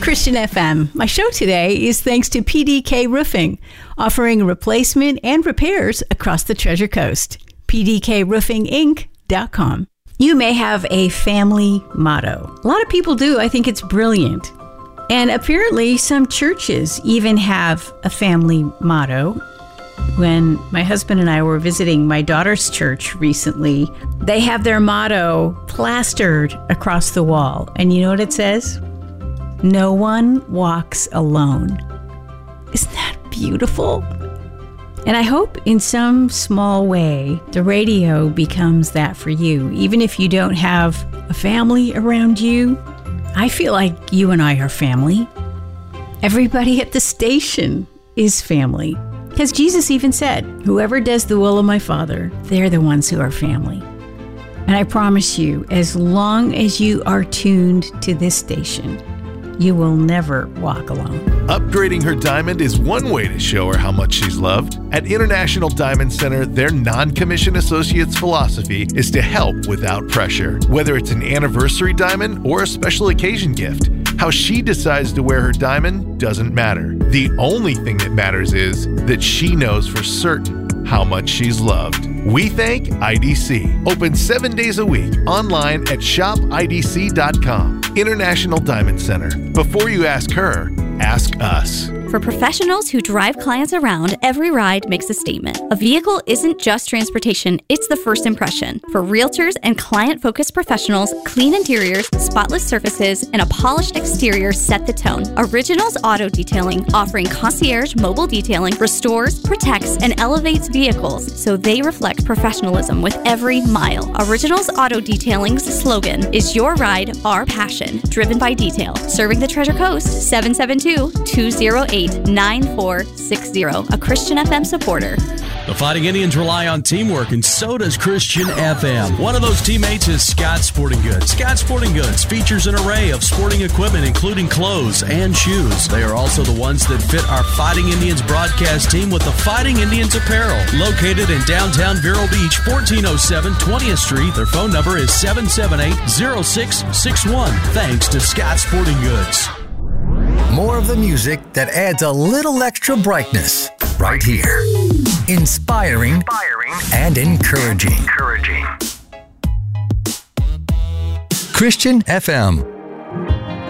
Christian FM. My show today is thanks to PDK Roofing, offering replacement and repairs across the Treasure Coast. PDKRoofingInc.com. You may have a family motto. A lot of people do. I think it's brilliant. And apparently some churches even have a family motto. When my husband and I were visiting my daughter's church recently, they have their motto plastered across the wall. And you know what it says? No one walks alone. Isn't that beautiful? And I hope in some small way, the radio becomes that for you. Even if you don't have a family around you, I feel like you and I are family. Everybody at the station is family. Because Jesus even said, whoever does the will of my Father, they're the ones who are family. And I promise you, as long as you are tuned to this station, you will never walk alone. Upgrading her diamond is one way to show her how much she's loved. At International Diamond Center, their non-commissioned associates' philosophy is to help without pressure. Whether it's an anniversary diamond or a special occasion gift, how she decides to wear her diamond doesn't matter. The only thing that matters is that she knows for certain how much she's loved. We thank IDC. Open 7 days a week online at shopidc.com. International Diamond Center. Before you ask her, ask us. For professionals who drive clients around, every ride makes a statement. A vehicle isn't just transportation, it's the first impression. For realtors and client-focused professionals, clean interiors, spotless surfaces, and a polished exterior set the tone. Originals Auto Detailing, offering concierge mobile detailing, restores, protects, and elevates vehicles so they reflect professionalism with every mile. Originals Auto Detailing's slogan is your ride, our passion, driven by detail. Serving the Treasure Coast, 772-208-9460, a Christian FM supporter. The Fighting Indians rely on teamwork, and so does Christian FM. One of those teammates is Scott Sporting Goods. Scott Sporting Goods features an array of sporting equipment, including clothes and shoes. They are also the ones that fit our Fighting Indians broadcast team with the Fighting Indians apparel. Located in downtown Vero Beach, 1407 20th Street. Their phone number is 778-0661. Thanks to Scott Sporting Goods. More of the music that adds a little extra brightness right here. Inspiring and encouraging. Christian FM.